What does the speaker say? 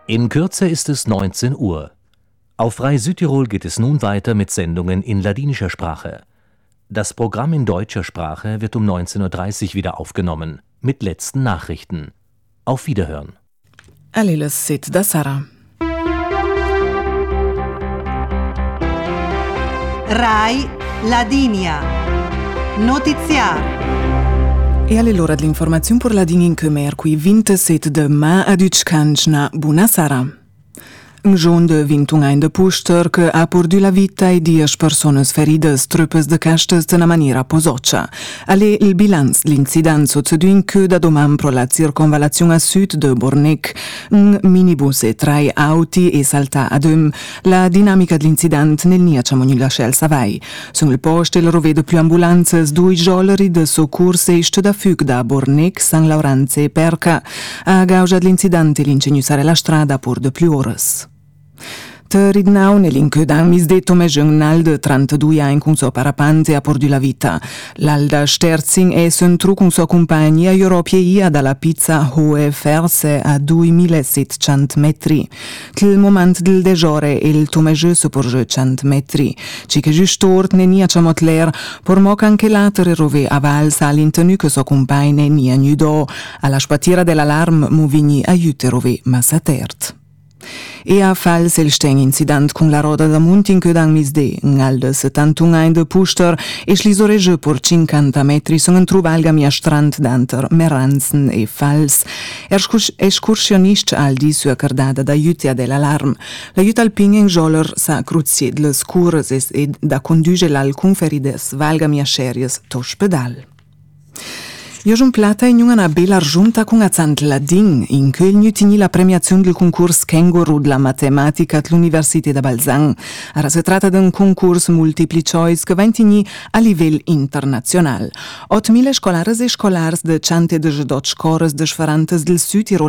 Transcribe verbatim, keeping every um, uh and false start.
In Kürze ist es neunzehn Uhr. Auf Rai Südtirol geht es nun weiter mit Sendungen in ladinischer Sprache. Das Programm in deutscher Sprache wird um neunzehn Uhr dreißig wieder aufgenommen, mit letzten Nachrichten. Auf Wiederhören. Aleles sit da Sara. Rai Ladinia. Notiziar. E alle l'ora dell'informazione per la Dini in Khmer, qui ventisette de mai a Dutchkanjna. Buona Sara. Un giorno de ventuno de puster che ha perdu la vita e dieci persone ferite, truppes de castes de una maniera posoccia. Alle il bilanz l'incident succeduto che da domani pro la circonvallazione a sud de Bornek, un minibus e tre auti e salta ad um. La dinamica dell'incident nel nia ciamogni la scel savai. Sul posto il rovede più ambulanze, due giolleri de soccorso e sto da fug da Bornek, San Laurenzo e Perca. A causa dell'incidente l'ingegnusare la strada pur de più ores. Te ridnau nell'incodan misdetto megenal de trentadue anni con suo parapanze ha perdu la vita. L'alda Sterzing è centru con sua compagnia europea dalla pizza Hohe Ferse a duemilasettecento metri. Til moment del dejore il tomege supporge cento metri. Ci che giustort ne nia ciamot ler, por moc anche latere rove aval salintenu che sua compagna nia nudo. Alla spatiera dell'alarm movigni aiute rove massatert. E a fals il steng incident con la roda da Muntin che dan misde, un alde settantuno anni de puster, e slisorege por cinquanta metri son en truvalga mia strand danter Meranzen e fals. Escursionist al di sua cardada da aiutia dell'alarm. L'aiuta al pingen joler sa cruzie de scures e da conduge l'alcun ferides valga mia series to spedal. Io un plata in una bella giunta con accent ladin, in cui il la premiazione del concorso Kangaroo della matematica all'Università di Balzan. Ora si tratta di un concorso multiple choice che va a livello internazionale. ottomila scolari e scolari di centodiciotto scuole differenti del Südtirol